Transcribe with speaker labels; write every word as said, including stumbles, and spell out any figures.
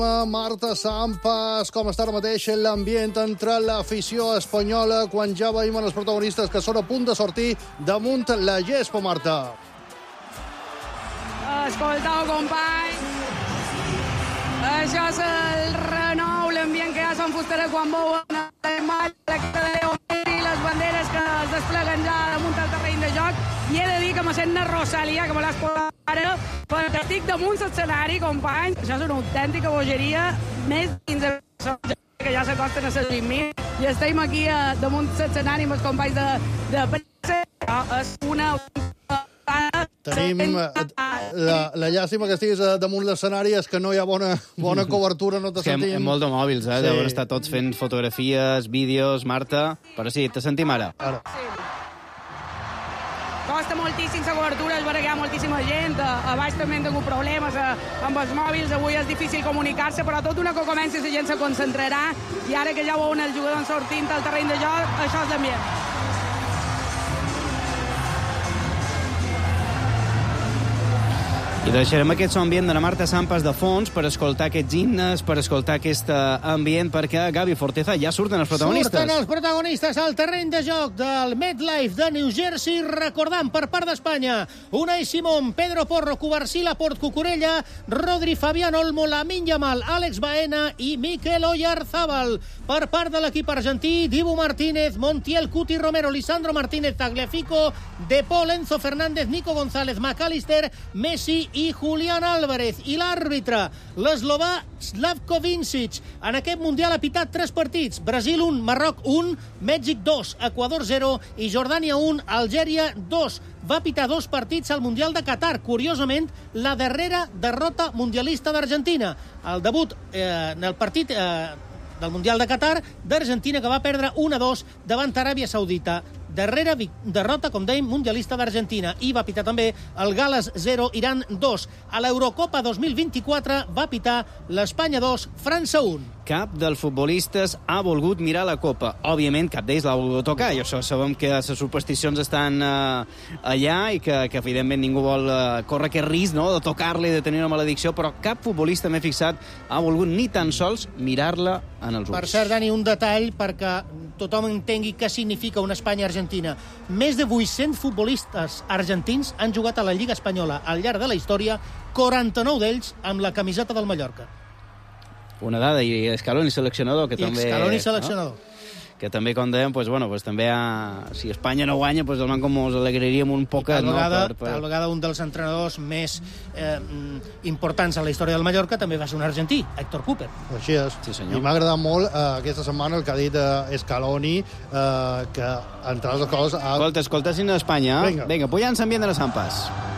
Speaker 1: Marta Sampas, com està ara mateix l'ambient entre l'afició espanyola quan ja veiem els protagonistes que són a punt de sortir damunt la gespa, Marta?
Speaker 2: Escolteu, companys, això és el renou, l'ambient que ja s'enfustarà quan veuen les banderes que es despleguen ja damunt el terreny de joc. I he de dir que me sent una Rosalia, que me l'has posat ara, perquè estic damunt l'escenari, companys. Això és una autèntica bogeria. Més de quinze persones que ja s'acosten a les vint mil. I estem aquí a, damunt l'escenari amb els companys de, de premsa. És una...
Speaker 1: Tenim la, la llàstima que estiguis damunt l'escenari és que no hi ha bona, bona cobertura, no te sentim.
Speaker 3: Hem molt de mòbils, eh? Sí. Deuen estar tots fent fotografies, vídeos, Marta, però sí, te sentim ara.
Speaker 1: Ara.
Speaker 2: Sí. Costa moltíssim la cobertura, és vera que hi ha moltíssima gent, a baix també hem tingut problemes amb els mòbils, avui és difícil comunicar-se, però tot una que comenci la gent se concentrarà, i ara que ja veuen els jugadors sortint al terreny de joc, això és l'ambient.
Speaker 3: I deixarem aquest so ambient de la Marta Sampas de fons per escoltar aquests himnes, per escoltar aquest ambient, perquè Gavi Forteza ja surten els protagonistes.
Speaker 4: Surten els protagonistes al terreny de joc del MetLife de New Jersey, recordant per part d'Espanya Unai Simón, Pedro Porro, Covarsí, Laporte, Cucurella, Rodri, Fabián Olmo, Lamine Yamal, Àlex Baena i Mikel Oyarzabal. Per part de l'equip argentí, Dibu Martínez, Montiel, Cuti Romero, Lisandro Martínez, Tagliafico, De Paul, Enzo Fernández, Nico González, McAllister, Messi i Julián Álvarez. I l'àrbitre, l'eslovà Slavko Vincic. En aquest Mundial ha pitat tres partits. Brasil un, Marroc un, Mèxic dos, Equador zero i Jordània un, Algèria dos. Va pitar dos partits al Mundial de Qatar. Curiosament, la darrera derrota mundialista d'Argentina. El debut eh, en el partit... Eh, del Mundial de Qatar, d'Argentina, que va perdre un a dos davant Aràbia Saudita. Darrera derrota, com dèiem, mundialista d'Argentina. I va pitar també el Gal·les zero, Iran dos. A l'Eurocopa dos mil vint-i-quatre va pitar l'Espanya dos, França un.
Speaker 3: Cap dels futbolistes ha volgut mirar la Copa. Òbviament, cap d'ells l'ha volgut tocar, i això sabem que les supersticions estan eh, allà i que, que, evidentment, ningú vol eh, córrer aquest risc, no?, de tocar-la i de tenir una maledicció, però cap futbolista, m'he fixat, ha volgut ni tan sols mirar-la en els ulls.
Speaker 4: Per cert, Dani, un detall perquè tothom entengui què significa una Espanya-Argentina. Més de vuit-cents futbolistes argentins han jugat a la Lliga Espanyola al llarg de la història, quaranta-nou d'ells amb la camiseta del Mallorca.
Speaker 3: Una dada, i Scaloni seleccionador, que
Speaker 4: I
Speaker 3: també...
Speaker 4: Scaloni seleccionador.
Speaker 3: No? Que també, com dèiem, pues, bueno, pues, també ha... si Espanya no guanya, pues, almenys com ens alegraríem un poc.
Speaker 4: Tal vegada,
Speaker 3: no? per, per...
Speaker 4: tal vegada un dels entrenadors més eh, importants a la història del Mallorca també va ser un argentí, Héctor Cooper.
Speaker 1: Així és.
Speaker 3: Sí, senyor.
Speaker 1: I m'ha agradat molt eh, aquesta setmana el que ha dit eh, Scaloni, eh, que, entre altres coses... Ha...
Speaker 3: Escolta, escolta, si no Espanya.
Speaker 1: Vinga.
Speaker 3: Vinga, pujant-se ambient de les Sampas.